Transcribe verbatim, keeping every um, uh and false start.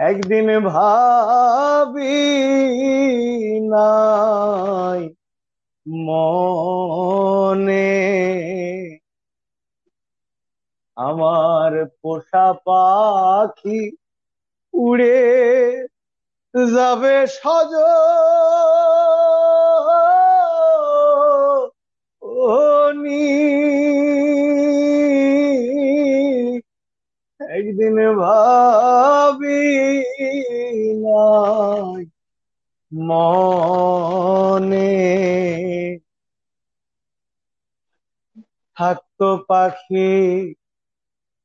একদিন ভাবি নাই মনে আমার পোষা পাখি উড়ে যাবে সজনি। একদিন ভাবি নাই মনে থাকতো পাখি